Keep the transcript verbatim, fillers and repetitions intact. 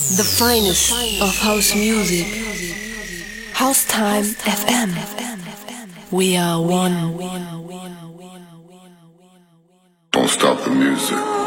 The finest of house music. House Time F M. We are one. Don't stop the music.